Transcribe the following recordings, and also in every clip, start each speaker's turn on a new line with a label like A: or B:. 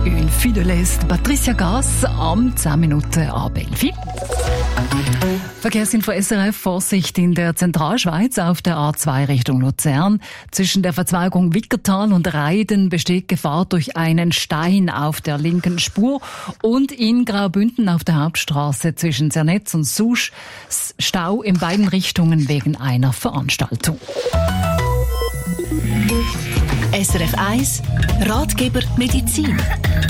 A: Une fille de l'Est, Patricia Gass, am 10 Minuten ab 11. Verkehrsinfo SRF, Vorsicht in der Zentralschweiz auf der A2 Richtung Luzern. Zwischen der Verzweigung Wickertal und Reiden besteht Gefahr durch einen Stein auf der linken Spur. Und in Graubünden auf der Hauptstraße zwischen Zernetz und Susch Stau in beiden Richtungen wegen einer Veranstaltung.
B: SRF 1, Ratgeber Medizin.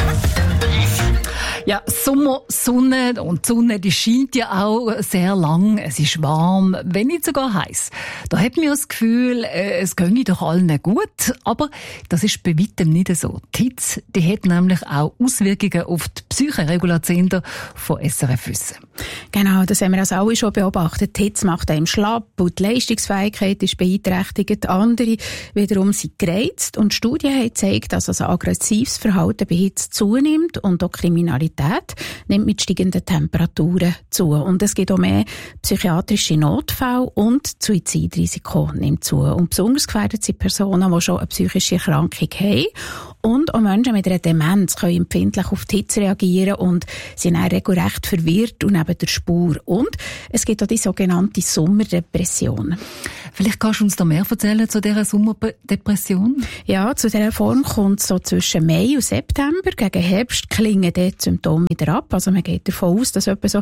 A: Ja, Sommersonne und die Sonne, die scheint ja auch sehr lang. Es ist warm, wenn nicht sogar heiß. Da hat man das Gefühl, es ginge doch allen gut. Aber das ist bei weitem nicht so. Die Hitze, die hat nämlich auch Auswirkungen auf die Psyche, Regula Zehnder von SRF Wissen.
C: Genau, das haben wir also alle schon beobachtet. Die Hitze macht einem schlapp und die Leistungsfähigkeit ist beeinträchtigt. Andere wiederum sind gereizt. Und Studien haben gezeigt, dass also aggressives Verhalten bei Hitze zunimmt und auch Kriminalität nimmt mit steigenden Temperaturen zu. Und es gibt auch mehr psychiatrische Notfälle und das Suizidrisiko nimmt zu. Und besonders gefährdet sind Personen, die schon eine psychische Erkrankung haben. Und auch Menschen mit einer Demenz können empfindlich auf die Hitze reagieren und sind auch regelrecht verwirrt und neben der Spur. Und es gibt auch die sogenannte Sommerdepression.
A: Vielleicht kannst du uns da mehr erzählen zu dieser Sommerdepression? Ja,
C: zu dieser Form kommt so zwischen Mai und September. Gegen Herbst klingen die Symptome wieder ab. Also man geht davon aus, dass etwa so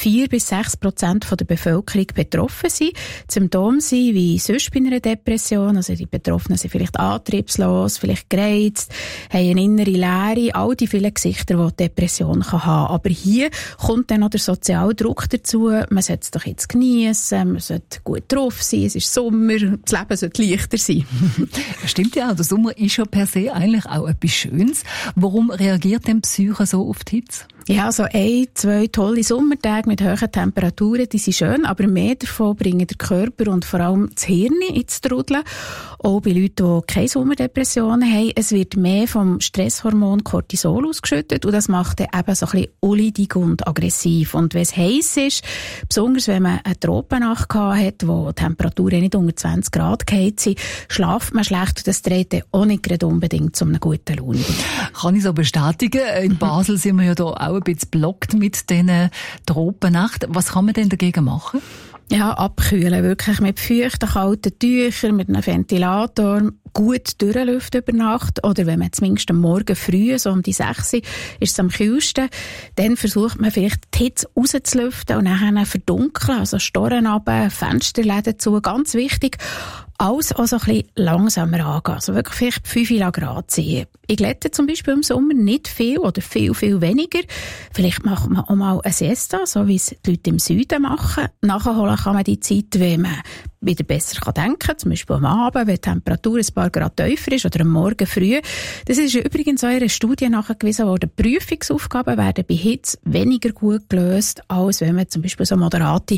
C: 4-6% der Bevölkerung betroffen sind. Die Symptome sind wie sonst bei einer Depression. Also die Betroffenen sind vielleicht antriebslos, vielleicht gereizt, haben eine innere Leere, all die vielen Gesichter, die Depression kann haben. Aber hier kommt dann noch der soziale Druck dazu. Man sollte es doch jetzt geniessen, man sollte gut drauf sein, es ist Sommer, das Leben sollte leichter sein.
A: Stimmt ja, der Sommer ist ja per se eigentlich auch etwas Schönes. Warum reagiert denn die Psyche so auf die Hitze?
C: Ja, so 1-2 tolle Sommertage mit hohen Temperaturen, die sind schön, aber mehr davon bringen der Körper und vor allem das Hirn ins Trudeln. Auch bei Leuten, die keine Sommerdepressionen haben. Es wird mehr vom Stresshormon Cortisol ausgeschüttet und das macht dann eben so ein bisschen unleidig und aggressiv. Und wenn es heiß ist, besonders wenn man eine Tropennacht gehabt hat, wo die Temperaturen nicht unter 20 Grad gefallen sind, schlaft man schlecht und das trägt dann auch nicht gerade unbedingt zu einer guten Laune.
A: Kann ich so bestätigen. In Basel sind wir ja da auch ein bisschen blockt mit diesen Tropennächten. Was kann man denn dagegen machen?
C: Ja, abkühlen, wirklich mit feuchten, kalten Tüchern, mit einem Ventilator, gut durchlüften über Nacht, oder wenn man zumindest am Morgen früh, so um die 6 Uhr, ist es am kühlsten, dann versucht man vielleicht die Hitze rauszulüften und nachher verdunkeln, also Storen runter, Fensterläden zu, ganz wichtig. Alles auch so ein bisschen langsamer angehen. Also wirklich vielleicht 5 Grad ziehen. Ich glätte zum Beispiel im Sommer nicht viel oder viel weniger. Vielleicht macht man auch mal eine Siesta, so wie es die Leute im Süden machen. Nachholen kann man die Zeit, wenn man wieder besser denken kann, zum Beispiel am Abend, wenn die Temperatur ein paar Grad tiefer ist oder am Morgen früh. Das ist übrigens auch in einer Studie nachgewiesen worden. Prüfungsaufgaben werden bei Hitze weniger gut gelöst, als wenn man zum Beispiel so moderate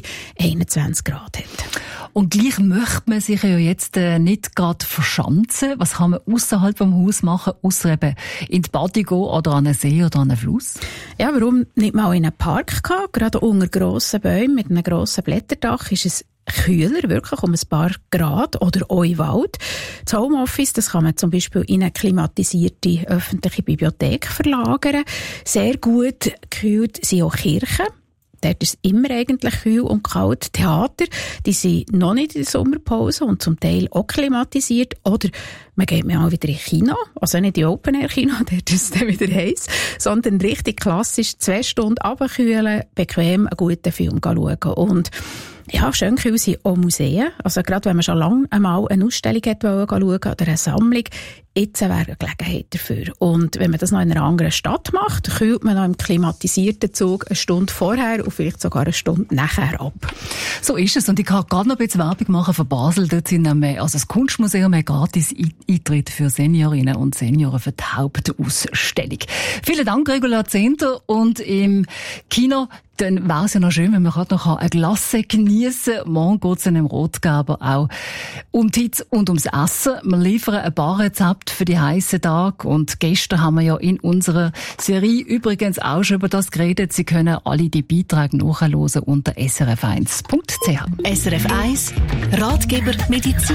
C: 21 Grad hat.
A: Und gleich möchte man sich ja jetzt nicht gerade verschanzen. Was kann man außerhalb vom Haus machen, außer eben in die Bade gehen oder an einen See oder an einen Fluss?
C: Ja, warum nicht mal in einen Park gehen? Gerade unter grossen Bäumen mit einem grossen Blätterdach ist es kühler, wirklich um ein paar Grad, oder auch im Wald. Das Homeoffice, das kann man zum Beispiel in eine klimatisierte öffentliche Bibliothek verlagern. Sehr gut gekühlt sind auch Kirchen. Dort ist es immer eigentlich kühl und kalt. Theater, die sind noch nicht in der Sommerpause und zum Teil auch klimatisiert. Oder man geht mal wieder in Kino, also nicht in Open-Air-Kino, dort ist es dann wieder heiß, sondern richtig klassisch 2 Stunden runterkühlen, bequem einen guten Film schauen. Und ja, schön kühl sind auch Museen. Also gerade wenn man schon lange einmal eine Ausstellung schauen wollte oder eine Sammlung, jetzt wäre eine Gelegenheit dafür. Und wenn man das noch in einer anderen Stadt macht, kühlt man noch im klimatisierten Zug 1 Stunde vorher und vielleicht sogar 1 Stunde nachher ab.
A: So ist es. Und ich kann gerade noch ein bisschen Werbung machen für Basel. Dort sind also das Kunstmuseum hat gratis Eintritt für Seniorinnen und Senioren für die Hauptausstellung. Vielen Dank, Regula Zehnder. Und im Kino, dann wäre es ja noch schön, wenn man gerade noch eine Glasse geniessen kann. Morgen geht es im Rotgeber auch um die Hitze und ums Essen. Wir liefern ein paar Rezepte für die heissen Tage. Und gestern haben wir ja in unserer Serie übrigens auch schon über das geredet. Sie können alle die Beiträge nachhören unter srf1.ch.
B: SRF 1, Ratgeber Medizin.